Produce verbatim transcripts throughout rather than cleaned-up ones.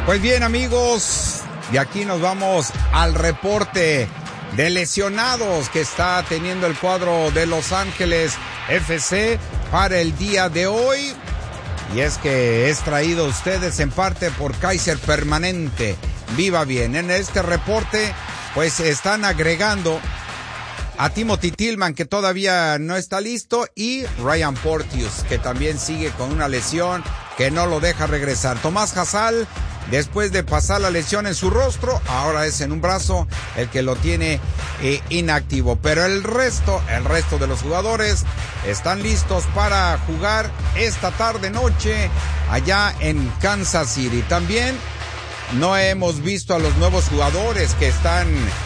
Pues bien, amigos, y aquí nos vamos al reporte de lesionados que está teniendo el cuadro de Los Ángeles F C para el día de hoy. Y es que es traído a ustedes en parte por Kaiser Permanente. Viva bien. En este reporte, pues están agregando a Timothy Tillman, que todavía no está listo, y Ryan Porteous, que también sigue con una lesión que no lo deja regresar. Tomás Hasal, después de pasar la lesión en su rostro, ahora es en un brazo el que lo tiene eh, inactivo. Pero el resto, el resto de los jugadores están listos para jugar esta tarde noche allá en Kansas City. También no hemos visto a los nuevos jugadores que están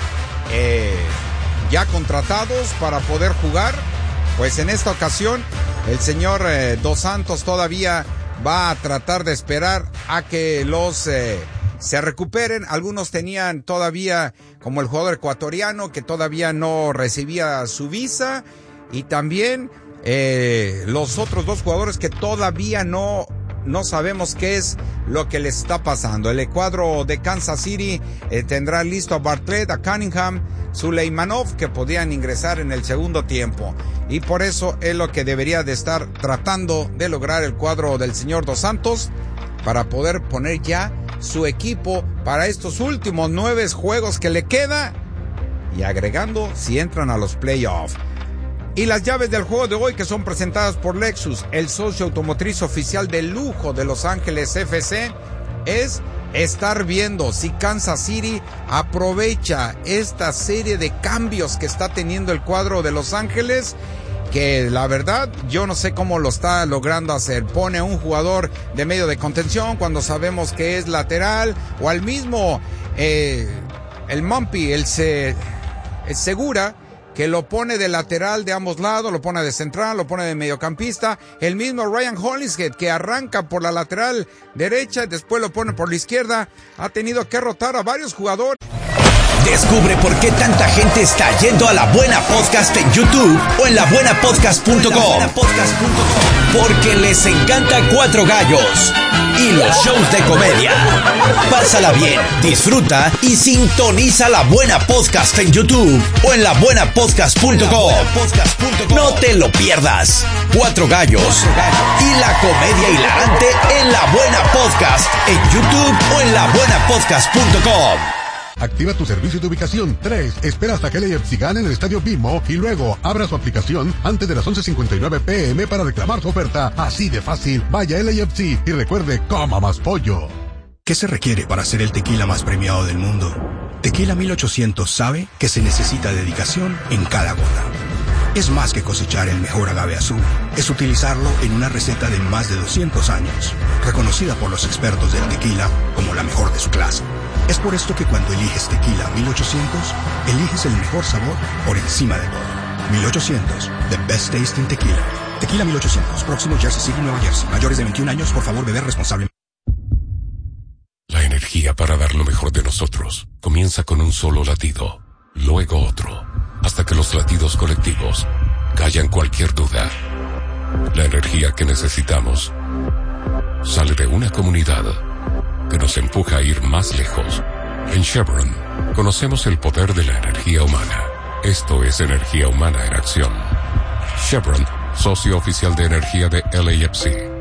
eh, ya contratados para poder jugar. Pues en esta ocasión el señor eh, Dos Santos todavía va a tratar de esperar a que los eh, se recuperen. Algunos tenían todavía, como el jugador ecuatoriano, que todavía no recibía su visa, y también eh, los otros dos jugadores que todavía no no sabemos qué es lo que les está pasando. El cuadro de Kansas City eh, tendrá listo a Bartlett, a Cunningham, Suleimanov, que podían ingresar en el segundo tiempo. Y por eso es lo que debería de estar tratando de lograr el cuadro del señor Dos Santos, para poder poner ya su equipo para estos últimos nueve juegos que le queda, y agregando si entran a los playoffs. Y las llaves del juego de hoy, que son presentadas por Lexus, el socio automotriz oficial de lujo de Los Ángeles F C, es estar viendo si Kansas City aprovecha esta serie de cambios que está teniendo el cuadro de Los Ángeles, que la verdad yo no sé cómo lo está logrando hacer. Pone a un jugador de medio de contención cuando sabemos que es lateral, o al mismo eh, el Mumpy, el, se, el Segura, que lo pone de lateral de ambos lados, lo pone de central, lo pone de mediocampista. El mismo Ryan Hollingshead, que arranca por la lateral derecha, después lo pone por la izquierda. Ha tenido que rotar a varios jugadores. Descubre por qué tanta gente está yendo a La Buena Podcast en YouTube o en la buena podcast punto com. Porque les encanta Cuatro Gallos y los shows de comedia. Pásala bien, disfruta y sintoniza La Buena Podcast en YouTube o en la buena podcast punto com. No te lo pierdas. Cuatro Gallos y la comedia hilarante en La Buena Podcast en YouTube o en la buena podcast punto com. Activa tu servicio de ubicación. tres. Espera hasta que el A F C gane en el Estadio Bimbo y luego abra su aplicación antes de las once cincuenta y nueve pm para reclamar su oferta. Así de fácil. Vaya L A F C y recuerde, coma más pollo. ¿Qué se requiere para ser el tequila más premiado del mundo? Tequila mil ochocientos sabe que se necesita dedicación en cada gota. Es más que cosechar el mejor agave azul. Es utilizarlo en una receta de más de doscientos años, reconocida por los expertos del tequila como la mejor de su clase. Es por esto que cuando eliges Tequila mil ochocientos, eliges el mejor sabor por encima de todo. mil ochocientos, the best tasting tequila. Tequila mil ochocientos, próximo Jersey City, Nueva Jersey. Mayores de veintiún años, por favor, beber responsablemente. La energía para dar lo mejor de nosotros comienza con un solo latido, luego otro, hasta que los latidos colectivos callan cualquier duda. La energía que necesitamos sale de una comunidad que nos empuja a ir más lejos. En Chevron conocemos el poder de la energía humana. Esto es energía humana en acción. Chevron, socio oficial de energía de L A F C.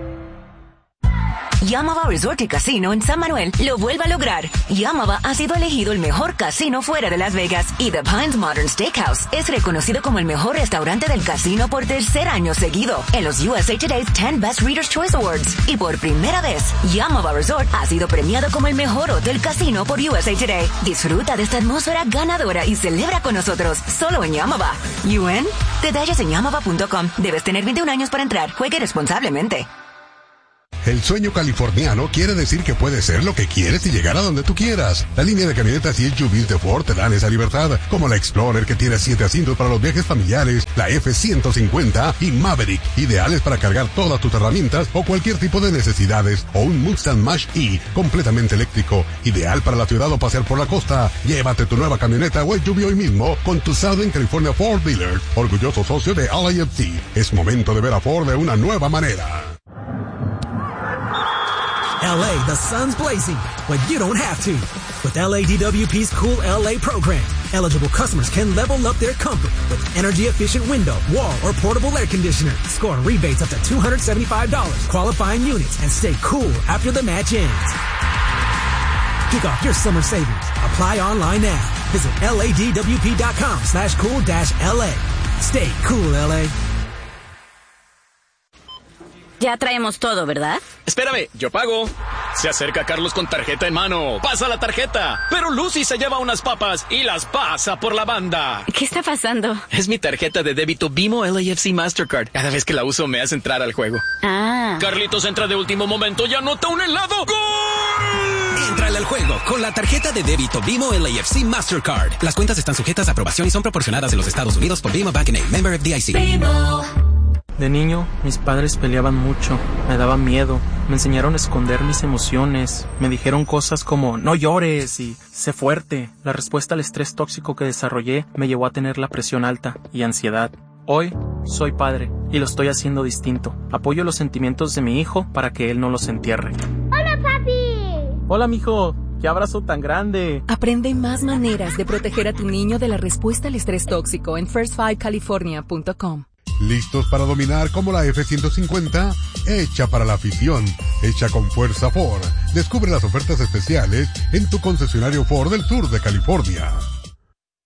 Yamava Resort y Casino en San Manuel lo vuelve a lograr. Yamava ha sido elegido el mejor casino fuera de Las Vegas, y The Pines Modern Steakhouse es reconocido como el mejor restaurante del casino por tercer año seguido en los U S A Today's ten Best Readers' Choice Awards. Y por primera vez, Yamava Resort ha sido premiado como el mejor hotel casino por U S A Today. Disfruta de esta atmósfera ganadora y celebra con nosotros solo en Yamava. ¿You in? Detalles en yamava punto com. Debes tener veintiún años para entrar. Juegue responsablemente. El sueño californiano quiere decir que puedes ser lo que quieres y llegar a donde tú quieras. La línea de camionetas y S U Vs de Ford te dan esa libertad, como la Explorer, que tiene siete asientos para los viajes familiares, la F ciento cincuenta y Maverick, ideales para cargar todas tus herramientas o cualquier tipo de necesidades, o un Mustang Mach-E, completamente eléctrico, ideal para la ciudad o pasear por la costa. Llévate tu nueva camioneta o S U V hoy mismo con tu Southern California Ford Dealer, orgulloso socio de L A F C. Es momento de ver a Ford de una nueva manera. L A, the sun's blazing, but you don't have to. With L A D W P's Cool L A program, eligible customers can level up their comfort with energy-efficient window, wall, or portable air conditioner. Score rebates up to two hundred seventy-five dollars, qualifying units, and stay cool after the match ends. Kick off your summer savings. Apply online now. Visit ladwp.com slash cool dash LA. Stay cool, L A. Ya traemos todo, ¿verdad? Espérame, yo pago. Se acerca Carlos con tarjeta en mano. Pasa la tarjeta. Pero Lucy se lleva unas papas y las pasa por la banda. ¿Qué está pasando? Es mi tarjeta de débito Bimo L A F C Mastercard. Cada vez que la uso me hace entrar al juego. Ah. Carlitos entra de último momento y anota un helado. ¡Gol! Entrale al juego con la tarjeta de débito Bimo L A F C Mastercard. Las cuentas están sujetas a aprobación y son proporcionadas en los Estados Unidos por Bimo Bank N A, member F D I C. Bimo. De niño, mis padres peleaban mucho, me daba miedo, me enseñaron a esconder mis emociones, me dijeron cosas como no llores y sé fuerte. La respuesta al estrés tóxico que desarrollé me llevó a tener la presión alta y ansiedad. Hoy soy padre y lo estoy haciendo distinto. Apoyo los sentimientos de mi hijo para que él no los entierre. ¡Hola, papi! Hola, mijo. ¡Qué abrazo tan grande! Aprende más maneras de proteger a tu niño de la respuesta al estrés tóxico en first five california punto com. ¿Listos para dominar como la F ciento cincuenta? Hecha para la afición, hecha con fuerza Ford. Descubre las ofertas especiales en tu concesionario Ford del sur de California.